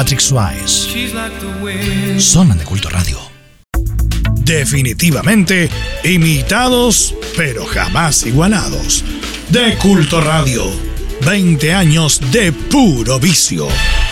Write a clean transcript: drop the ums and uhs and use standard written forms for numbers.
Patrick Swayze. Zona de Culto Radio. Definitivamente imitados, pero jamás igualados. De Culto Radio. 20 años de puro vicio.